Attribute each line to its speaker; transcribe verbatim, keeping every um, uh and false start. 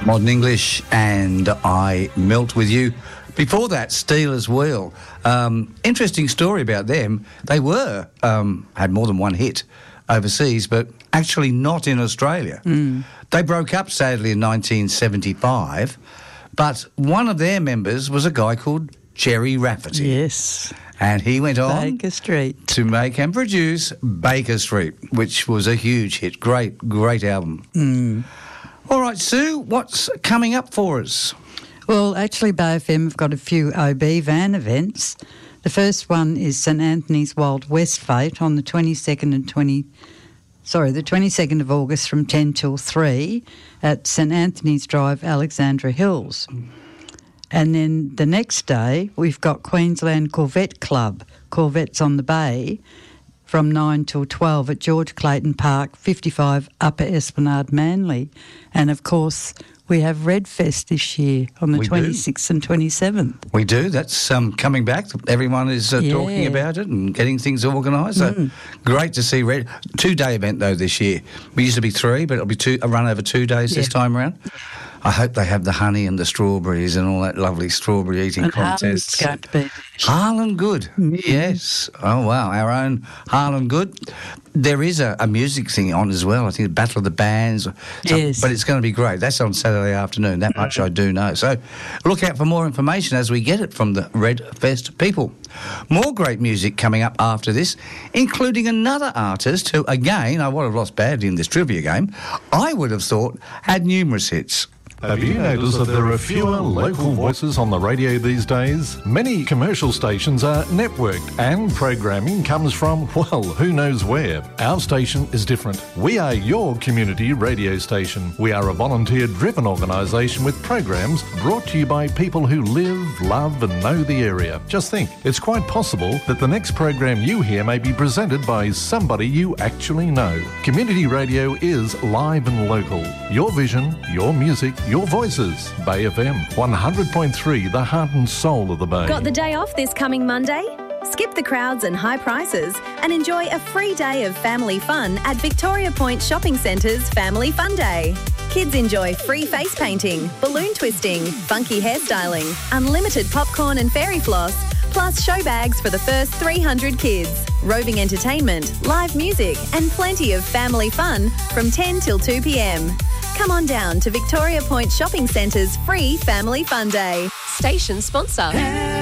Speaker 1: Modern English and I Melt With You. Before that, Steelers Wheel. Um, interesting story about them. They were, um, had more than one hit overseas, but actually not in Australia. Mm. They broke up, sadly, in nineteen seventy-five, but one of their members was a guy called Gerry Rafferty.
Speaker 2: Yes.
Speaker 1: And he went on
Speaker 2: Baker Street
Speaker 1: to make and produce Baker Street, which was a huge hit. Great, great album.
Speaker 2: Mm.
Speaker 1: All right, Sue, what's coming up for us?
Speaker 2: Well, actually, Bay F M have got a few O B van events. The first one is St Anthony's Wild West Fete on the twenty-second and twenty. Sorry, the twenty-second of August from ten till three at St Anthony's Drive, Alexandra Hills. And then the next day, we've got Queensland Corvette Club, Corvettes on the Bay, from nine till twelve at George Clayton Park, fifty-five Upper Esplanade, Manly. And, of course, we have Redfest this year on the we twenty-sixth do. and twenty-seventh.
Speaker 1: We do. That's um, coming back. Everyone is uh, yeah. talking about it and getting things organised. So mm. great to see Red. Two-day event, though, this year. We used to be three, but it'll be two, a run over two days yeah. this time around. I hope they have the honey and the strawberries and all that lovely strawberry eating
Speaker 2: and
Speaker 1: contests.
Speaker 2: Harlan going to be
Speaker 1: Harlan Good, mm-hmm. yes. Oh, wow, our own Harlan Good. There is a, a music thing on as well. I think the Battle of the Bands.
Speaker 2: Yes.
Speaker 1: But it's going to be great. That's on Saturday afternoon. That much I do know. So look out for more information as we get it from the Red Fest people. More great music coming up after this, including another artist who, again, I would have lost badly in this trivia game, I would have thought had numerous hits.
Speaker 3: Have you noticed that there are fewer local voices on the radio these days? Many commercial stations are networked and programming comes from, well, who knows where. Our station is different. We are your community radio station. We are a volunteer-driven organisation with programs brought to you by people who live, love and know the area. Just think, it's quite possible that the next program you hear may be presented by somebody you actually know. Community radio is live and local. Your vision, your music, your voices. Bay F M, one hundred point three, the heart and soul of the Bay.
Speaker 4: Got the day off this coming Monday? Skip the crowds and high prices and enjoy a free day of family fun at Victoria Point Shopping Centre's Family Fun Day. Kids enjoy free face painting, balloon twisting, funky hairstyling, unlimited popcorn and fairy floss, plus show bags for the first three hundred kids, roving entertainment, live music and plenty of family fun from ten till two p.m. Come on down to Victoria Point Shopping Centre's free Family Fun Day.
Speaker 5: Station sponsor.